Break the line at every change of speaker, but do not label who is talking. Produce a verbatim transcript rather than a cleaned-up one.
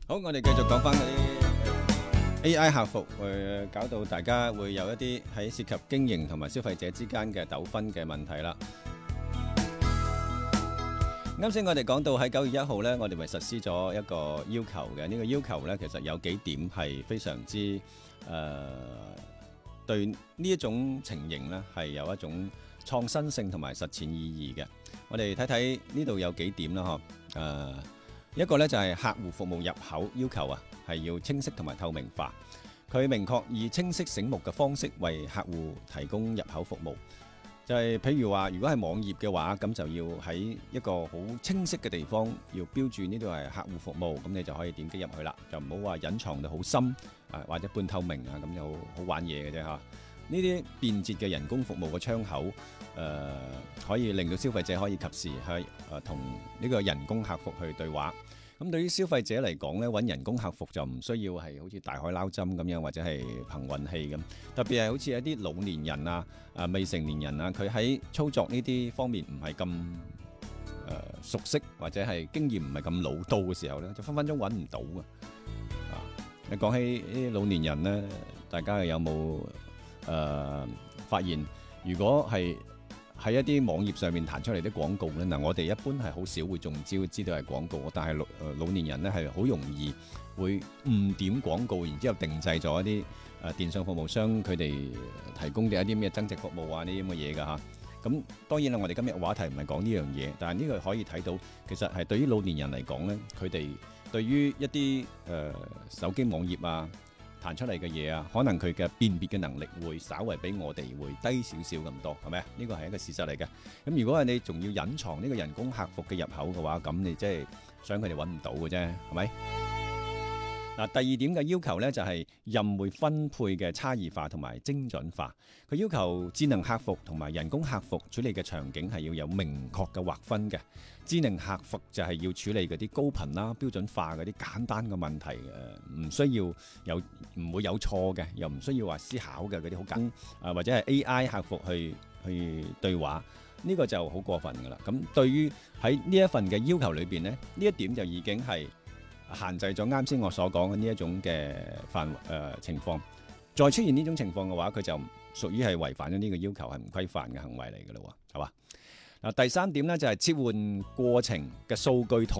好，我哋繼續講翻嗰啲 A I 客服，誒搞到大家會有一啲喺涉及經營同埋消費者之間嘅糾紛嘅問題啦。啱先我哋講到喺九月一號呢，我哋咪實施咗一個要求嘅。呢個要求呢，其實有幾點係非常之誒、呃、對呢一種情形呢係有一種創新性同埋實踐意義嘅。我哋睇睇呢度有幾點啦，嗬、呃，誒一個呢就係客戶服務入口要求啊，係要清晰同埋透明化。佢明確以清晰醒目嘅方式為客戶提供入口服務。就係譬如話，如果係網頁嘅話，咁就要喺一個好清晰嘅地方，要標注呢度係客戶服務，咁你就可以點擊入去啦，就唔好話隱藏到好深啊，或者半透明啊，咁就好好玩嘢嘅啫嚇。呢啲便捷嘅人工服務嘅窗口，誒、呃、可以令到消費者可以及時去誒同呢個人工客服去對話。咁對於消費者嚟講咧，揾人工客服就唔需要係好似大海撈針咁樣，或者係憑運氣咁。特別係好似一啲老年人啊、啊未成年人啊，佢喺操作呢啲方面唔係咁誒熟悉，或者係經驗唔係咁老道嘅時候咧，就分分鐘揾唔到嘅。啊，你講起呢啲老年人咧，大家有冇誒、呃、發現？如果係喺一啲網頁上面彈出嚟啲廣告咧，嗱我哋一般係好少會中招，知道係廣告，但係老誒老年人咧係好容易會誤點廣告，然之後定製咗一啲誒電信服務商佢哋提供嘅一啲咩增值服務啊呢啲咁嘅嘢㗎嚇。咁當然啦，我哋今日話題唔係講呢樣嘢，但係呢個可以睇到其實係對於老年人嚟講咧，佢哋對於一啲誒、呃、手機網頁啊彈出嚟嘅嘢啊，可能佢嘅辨別嘅能力會稍為比我哋會低少少咁多，係咪啊？呢個係一個事實嚟嘅。咁如果係你仲要隱藏呢個人工客服嘅入口嘅話，咁你即係想佢哋揾唔到嘅啫，係咪？嗱，第二點嘅要求呢，就係任務分配嘅差異化同埋精準化。佢要求智能客服同埋人工客服處理嘅場景係要有明確嘅劃分嘅。智能客服就係要處理嗰啲高頻啦、標準化嗰啲簡單嘅問題，誒唔需要有唔會有錯嘅，又唔需要話思考嘅嗰啲好簡啊，或者係 A I 客服去去對話，呢、這個就好過分㗎啦。咁對於喺呢一份嘅要求裏邊呢，呢一點就已經係限制咗啱先我所講嘅呢一種嘅範誒情況。再出現呢種情況嘅話，佢就屬於係違反咗呢個要求，係唔規範嘅行為嚟㗎咯喎，係嘛？嗱，第三點咧就係切換過程嘅數據統